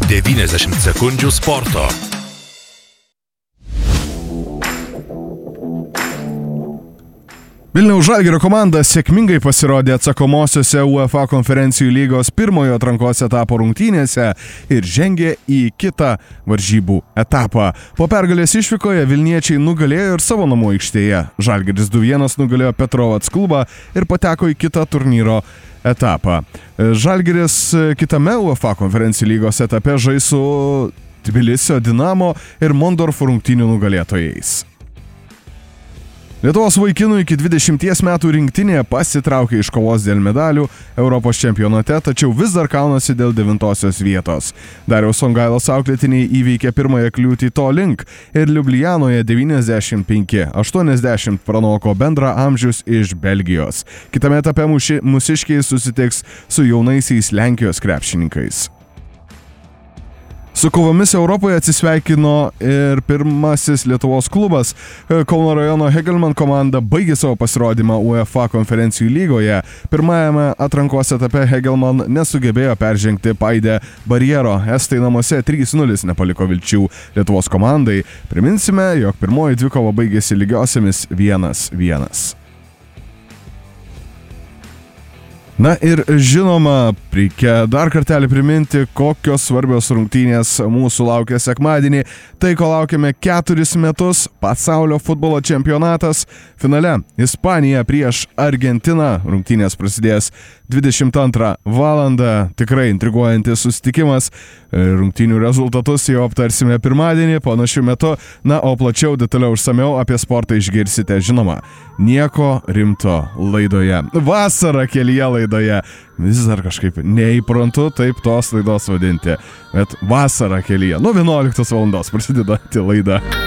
90 sekundžių sporto. Vilniaus Žalgirio komanda sėkmingai pasirodė atsakomosiose UEFA konferencijų lygos pirmojo atrankos etapo rungtynėse ir žengė į kitą varžybų etapą. Po pergalės išvykoje vilniečiai nugalėjo ir savo namų aikštėje. Žalgiris 2-1 nugalėjo Petrovac klubą ir pateko į kitą turnyro etapą. Žalgiris kitame UEFA konferencijų lygos etape žais su Tbilisio Dinamo ir Mondorfo rungtynių nugalėtojais. Lietuvos vaikinų iki 20 metų rinktinė pasitraukė iš kovos dėl medalių Europos čempionate, tačiau vis dar kaunasi dėl 9 vietos. Dariaus Songailos auklėtiniai įveikė pirmąją kliūtį to link ir Liublianoje 95-80 pranoko bendrą amžius iš Belgijos. Kitame etape mūsiškiai susitiks su jaunaisiais Lenkijos krepšininkais. Su kovomis Europoje atsisveikino ir pirmasis Lietuvos klubas. Kauno rajono Hegelman komanda baigė savo pasirodymą UEFA konferencijų lygoje. Pirmajame atrankos etape Hegelman nesugebėjo peržengti Paide barjero. Estai namuose 3-0 nepaliko vilčių Lietuvos komandai. Priminsime, jog pirmoji dvikova baigėsi lygiosiamis 1-1. Na ir žinoma, reikia dar kartelį priminti, kokios svarbios rungtynės mūsų laukia sekmadienį. Tai, ko laukiame 4 metus, pasaulio futbolo čempionatas. Finale Ispanija prieš Argentiną. Rungtynės prasidės 22 valandą. Tikrai intriguojantis susitikimas. Rungtynių rezultatus jau aptarsime pirmadienį, panašiu metu. Na, o plačiau, detaliau išsamiau apie sportą išgirsite, žinoma, Nieko rimto laidoje. Vasara kelyje laidoje. Vis dar kažkaip neįprantu taip tos laidos vadinti. Bet vasara kelyje. Nuo 11 valandos prasideda laida.